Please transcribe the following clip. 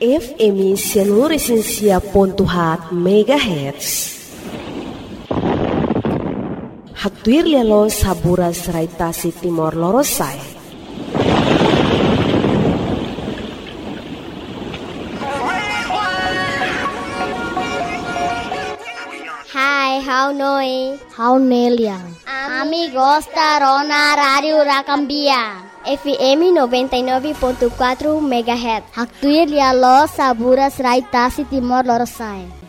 FM seluruh Sinsia Pontuhat Megahertz. Haktuir lelo sabura seraitasi Timor Lorosai. Hai, how noi? How Neliang? Amigos da Rona Radio Racambia. FM 99.4 MHz. Haktuir lialo sabura seraitasi Timor Lorosai.